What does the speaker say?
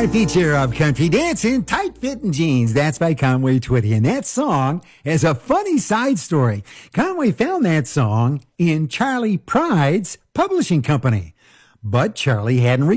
Our feature of country dancing, tight fitting jeans. That's by Conway Twitty. And that song is a funny side story. Conway found that song in Charlie Pride's publishing company. But Charlie hadn't